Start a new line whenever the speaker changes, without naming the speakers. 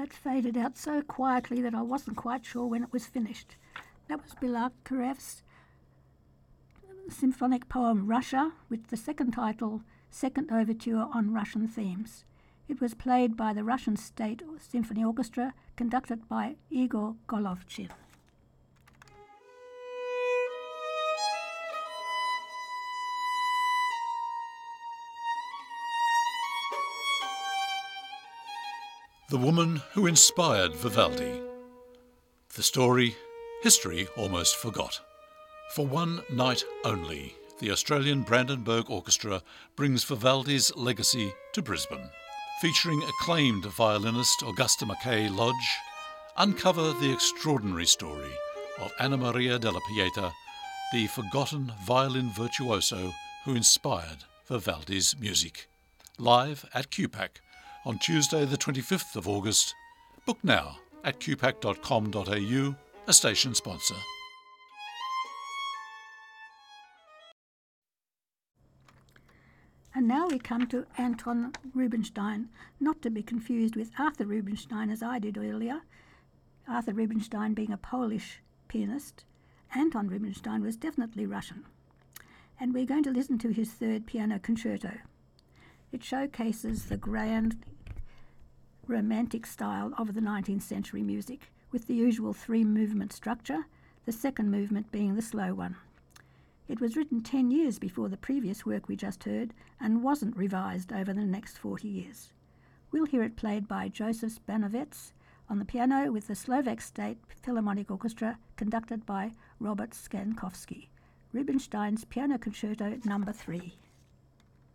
That faded out so quietly that I wasn't quite sure when it was finished. That was Balakarev's symphonic poem Russia, with the second title, Second Overture on Russian Themes. It was played by the Russian State Symphony Orchestra, conducted by Igor Golovchin.
The woman who inspired Vivaldi. The story, history almost forgot. For one night only, the Australian Brandenburg Orchestra brings Vivaldi's legacy to Brisbane. Featuring acclaimed violinist Augusta Mackay Lodge, uncover the extraordinary story of Anna Maria della Pieta, the forgotten violin virtuoso who inspired Vivaldi's music. Live at QPAC on Tuesday the 25th of August. Book now at qpac.com.au, a station sponsor.
And now we come to Anton Rubinstein, not to be confused with Arthur Rubinstein as I did earlier. Arthur Rubinstein being a Polish pianist, Anton Rubinstein was definitely Russian. And we're going to listen to his third piano concerto. It showcases the grand romantic style of the 19th century music, with the usual three-movement structure, the second movement being the slow one. It was written 10 years before the previous work we just heard and wasn't revised over the next 40 years. We'll hear it played by Joseph Spanovets on the piano with the Slovak State Philharmonic Orchestra, conducted by Robert Skankowski. Rubinstein's Piano Concerto No. 3.